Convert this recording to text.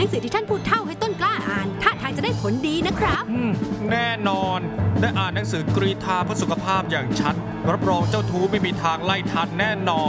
สือที่ท่านผู้เฒ่าให้ต้นกล้าอ่านท่าทางจะได้ผลดีนะครับแน่นอนได้อ่านหนังสือกรีธาเพื่อสุขภาพอย่างฉันรับรองเจ้าทูไม่มีทางไล่ทันแน่นอ